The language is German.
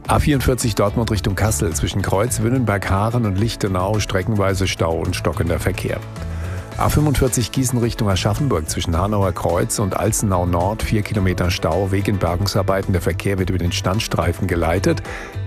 A44 Dortmund Richtung Kassel zwischen Kreuz, Wünnenberg-Haaren und Lichtenau streckenweise Stau und stockender Verkehr. A45 Gießen Richtung Aschaffenburg zwischen Hanauer Kreuz und Alzenau Nord 4 Kilometer Stau wegen Bergungsarbeiten. Der Verkehr wird über den Standstreifen geleitet.